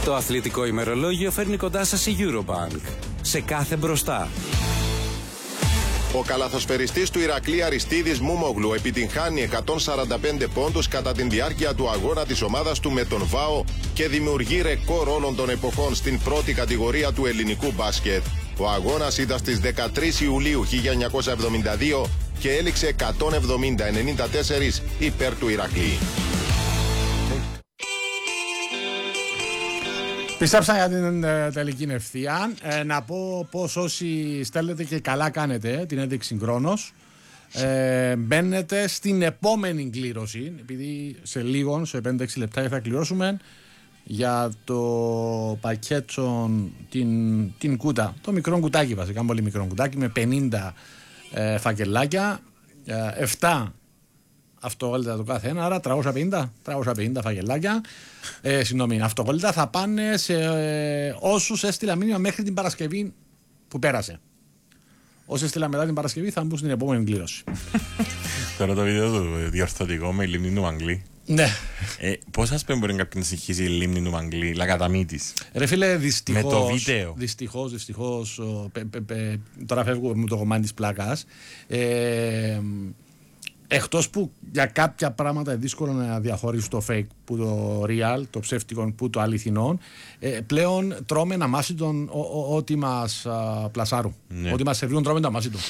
Το αθλητικό ημερολόγιο φέρνει κοντά σας η Eurobank. Σε κάθε μπροστά. Ο καλαθοσφαιριστής του Ηρακλή Αριστίδης Μούμογλου επιτυγχάνει 145 πόντους κατά την διάρκεια του αγώνα της ομάδας του με τον ΒΑΟ και δημιουργεί ρεκόρ όλων των εποχών στην πρώτη κατηγορία του ελληνικού μπάσκετ. Ο αγώνας ήταν στις 13 Ιουλίου 1972 και έληξε 170-94 υπέρ του Ηρακλή. Πιστέψα για την τελική ευθεία. Να πω πως όσοι στέλνετε και καλά κάνετε την ένδειξη χρόνος, μπαίνετε στην επόμενη κλήρωση, επειδή σε λίγο, σε 5-6 λεπτά θα κληρώσουμε για το πακέτο την κούτα, το μικρό κουτάκι βασικά, πολύ μικρό κουτάκι με 50 φακελάκια, 7 αυτοκόλλητα το κάθε ένα, άρα 350 φακελάκια. Συγγνώμη, αυτοκόλλητα θα πάνε σε όσους έστειλα μήνυμα μέχρι την Παρασκευή που πέρασε. Όσοι έστειλα μετά την Παρασκευή θα μπουν στην επόμενη κλήρωση. Τώρα το βίντεο το διορθωτικό με η λίμνη του Μαγκλή. Ναι. Πώς ας πούμε μπορεί κάποιον να συγχύσει η λίμνη του Μαγκλή, λακαταμίτης. Ρε φίλε, δυστυχώς. Με το βίντεο. Δυστυχώς. Τώρα φεύγω με το κομμάτι της πλάκας. Εκτός που για κάποια πράγματα είναι δύσκολο να διαχωρίσει το fake που το real, το ψεύτικο που το αληθινό, πλέον τρώμε να μάσει τον ό,τι μας πλασάρουν. Ναι. Ό,τι μας σερβίρουν τρώμε να μάσει τον.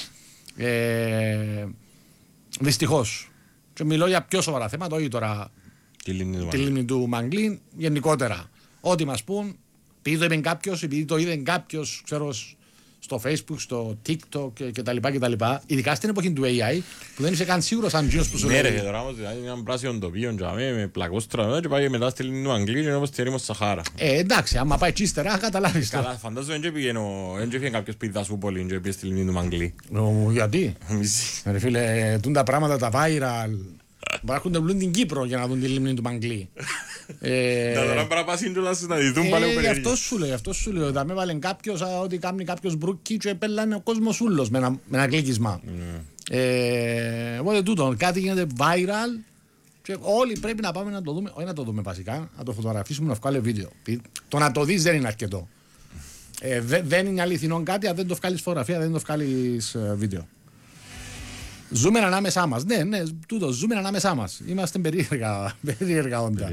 Δυστυχώς. Και μιλώ για πιο σοβαρά θέματα, όχι τώρα τη λίμνη του Μαγκλή, γενικότερα. Ό,τι μας πούν, επειδή το είπε κάποιος, επειδή το είδε κάποιος, ξέρω, στο Facebook, στο TikTok κτλ. Ειδικά στην εποχή του AI, που δεν είσαι καν σίγουρος αν γίνος που σου λέει. Ναι ρε, τώρα όμως είναι έναν πράσινο τοπίο με πλακόστρα και πάει μετά στη λίμνη του Αγγλίου και είναι όπως τη έρημος Σαχάρα. Εντάξει, άμα πάει τσίστερα, καταλάβεις. Καλά, φαντάζομαι δεν πήγαινε κάποιος πηδάσου πολύ και πήγε στη λίμνη του Αγγλίου. Γιατί? Ρε φίλε, τούν τα πράγματα τα viral. Υπάρχουν τελούν την Κύπρο για να δουν τη λίμνη του Μαγκλή. Τώρα πρέπει να πας ίντολας να διδούν πάλι περίεργα. Αυτό σου λέω. Θα με βάλει κάποιος ότι κάνει κάποιος μπρούκι και πέλανε ο κόσμος ούλος με ένα κλικισμά. Οπότε τούτο, κάτι γίνεται viral και όλοι πρέπει να πάμε να το δούμε. Όχι να το δούμε βασικά, να το φωτογραφίσουμε, να βγάλουμε βίντεο. Το να το δεις δεν είναι αρκετό. Δεν είναι αληθινό κάτι αν δεν το βγάλεις φωτογραφία, δεν το βγάλεις βίντεο. Ζούμε ανάμεσά μας. Ναι, τούτο, ζούμε ανάμεσά μας. Είμαστε περίεργα όντα.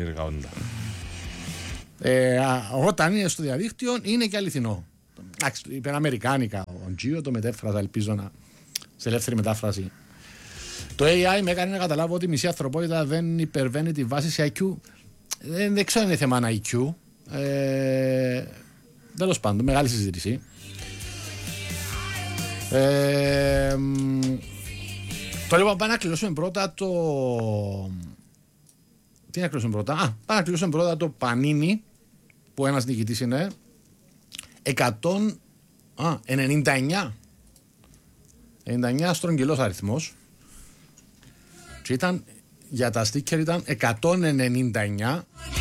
Όταν είναι στο διαδίκτυο είναι και αληθινό. Είπε αμερικάνικα. Ο Τζίο το μετέφρασα, ελπίζω σε ελεύθερη μετάφραση. Το AI με έκανε να καταλάβω ότι η μισή ανθρωπότητα δεν υπερβαίνει τη βάση σε IQ. Δεν ξέρω αν είναι θέμα ένα IQ. Τέλος πάντων, μεγάλη συζήτηση. Το λοιπόν πάμε να κλείσουμε πρώτα το... Τι να κλείσουμε πρώτα? Πάμε να κλείσουμε πρώτα το Πανίνι, που ένας νικητής είναι 99 στρογγυλός αριθμός και ήταν, για τα στίκερ ήταν 199